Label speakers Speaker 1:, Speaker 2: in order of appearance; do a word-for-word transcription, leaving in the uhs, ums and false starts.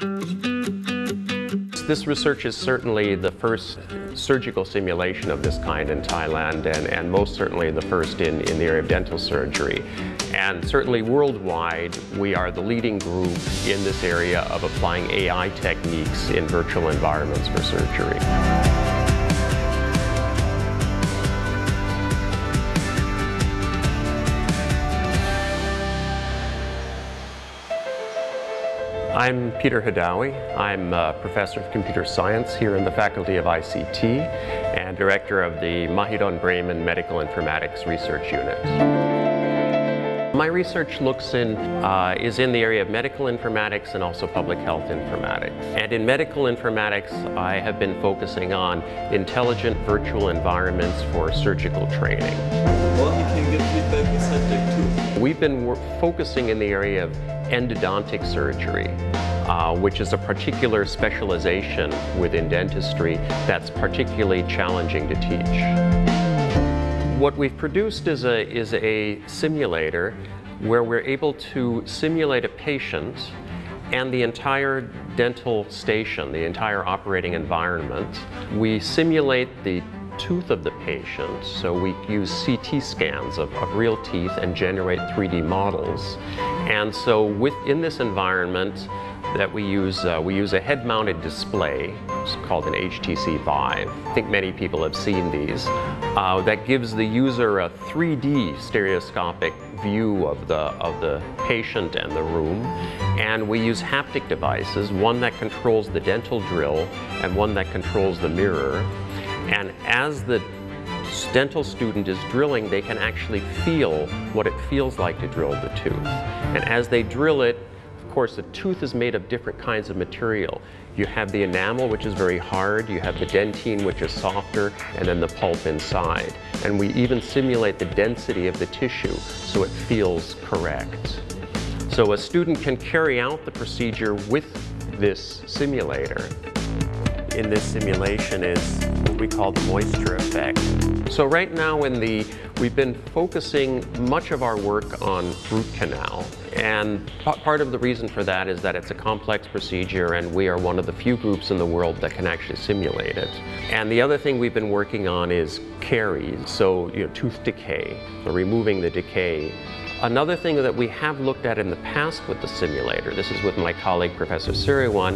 Speaker 1: This research is certainly the first surgical simulation of this kind in Thailand, and, and most certainly the first in, in the area of dental surgery. And certainly worldwide, we are the leading group in this area of applying A I techniques in virtual environments for surgery. I'm Peter Hadaoui. I'm a professor of computer science here in the Faculty of I C T and director of the Mahidol Bremen Medical Informatics Research Unit. My research looks in, uh, is in the area of medical informatics and also public health informatics. And in medical informatics, I have been focusing on intelligent virtual environments for surgical training.
Speaker 2: Or you can get feedback inside tech too.
Speaker 1: We've been focusing in the area of endodontic surgery, uh, which is a particular specialization within dentistry that's particularly challenging to teach. What we've produced is a, is a simulator where we're able to simulate a patient and the entire dental station, the entire operating environment. We simulate the tooth of the patient, so we use C T scans of, of real teeth and generate three D models. And so within this environment that we use, uh, we use a head-mounted display, it's called an H T C Vive. I think many people have seen these. Uh, that gives the user a three D stereoscopic view of the, of the patient and the room. And we use haptic devices, one that controls the dental drill and one that controls the mirror. And as the dental student is drilling, they can actually feel what it feels like to drill the tooth. And as they drill it, of course, the tooth is made of different kinds of material. You have the enamel, which is very hard, you have the dentine, which is softer, and then the pulp inside. And we even simulate the density of the tissue so it feels correct. So a student can carry out the procedure with this simulator. In this simulation is what we call the moisture effect. So right now in the, we've been focusing much of our work on root canal. And part of the reason for that is that it's a complex procedure and we are one of the few groups in the world that can actually simulate it. And the other thing we've been working on is caries, so you know, tooth decay, so removing the decay. Another thing that we have looked at in the past with the simulator, this is with my colleague Professor Siriwan,